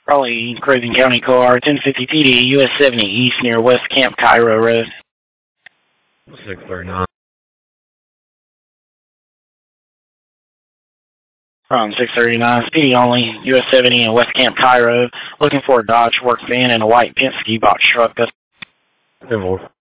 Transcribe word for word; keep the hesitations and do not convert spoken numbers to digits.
Raleigh, Craven County car, ten fifty P D, U S seventy East near West Camp Cairo Road. six thirty-nine. From six thirty-nine, speedy only, U S seventy in West Camp Cairo, looking for a Dodge work van and a white Penske box truck. ten four.